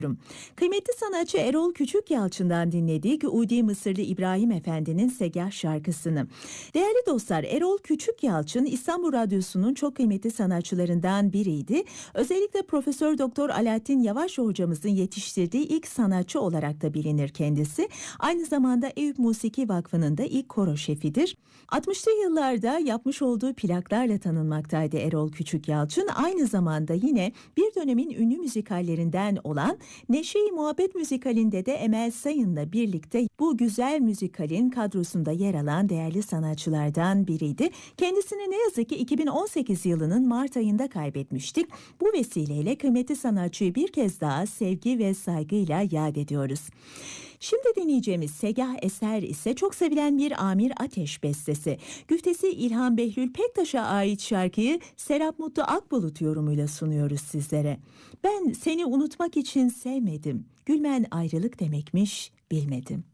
Kıymetli sanatçı Erol Küçükyalçın'dan dinledik Udi Mısırlı İbrahim Efendi'nin Segah şarkısını. Değerli dostlar, Erol Küçükyalçın İstanbul Radyosu'nun çok kıymetli sanatçılarından biriydi. Özellikle Profesör Doktor Alaaddin Yavaş hocamızın yetiştirdiği ilk sanatçı olarak da bilinir kendisi. Aynı zamanda Eyüp Musiki Vakfı'nın da ilk koro şefidir. 60'lı yıllarda yapmış olduğu plaklarla tanınmaktaydı Erol Küçükyalçın. Aynı zamanda yine bir dönemin ünlü müzikallerinden olan Neşe-i Muhabbet müzikalinde de Emel Sayın'la birlikte bu güzel müzikalin kadrosunda yer alan değerli sanatçılardan biriydi. Kendisini ne yazık ki 2018 yılının Mart ayında kaybetmiştik. Bu vesileyle kıymetli sanatçıyı bir kez daha sevgi ve saygıyla yad ediyoruz. Şimdi dinleyeceğimiz Segah eser ise çok sevilen bir Amir Ateş bestesi. Güftesi İlhan Behlül Pektaş'a ait şarkıyı Serap Mutlu Akbulut yorumuyla sunuyoruz sizlere. Ben seni unutmak için sevmedim, gülmen ayrılık demekmiş bilmedim.